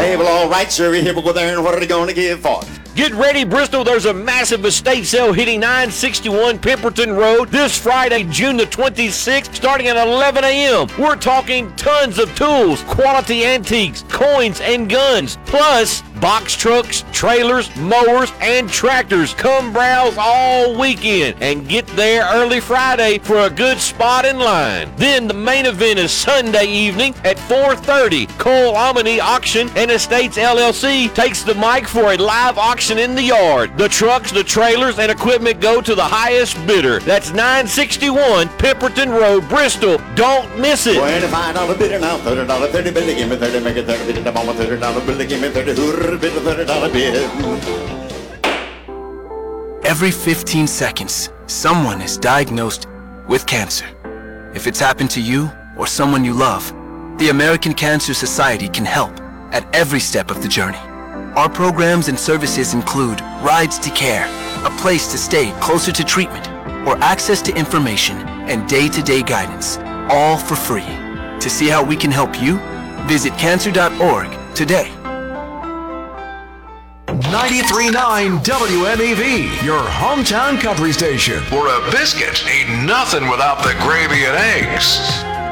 Hey, well, all right, sir. Here we go there, and what are they going to give for it? Get ready, Bristol. There's a massive estate sale hitting 961 Pemberton Road this Friday, June the 26th, starting at 11 a.m. We're talking tons of tools, quality antiques, coins, and guns, plus box trucks, trailers, mowers, and tractors. Come browse all weekend and get there early Friday for a good spot in line. Then the main event is Sunday evening at 4:30. Cole Omni Auction and Estates LLC takes the mic for a live auction in the yard. The trucks, the trailers, and equipment go to the highest bidder. That's 961 Pemberton Road, Bristol. Don't miss it. $25 bidder now, $30, 30 bidder, give me 30, make it 30 bidder, the moment $30 bidder, give me 30, hooray, bidder, $30 bid. Every 15 seconds, someone is diagnosed with cancer. If it's happened to you or someone you love, the American Cancer Society can help at every step of the journey. Our programs and services include rides to care, a place to stay closer to treatment, or access to information and day-to-day guidance, all for free. To see how we can help you, visit cancer.org today. 93.9 WMEV, your hometown country station. For a biscuit, ain't nothing without the gravy and eggs.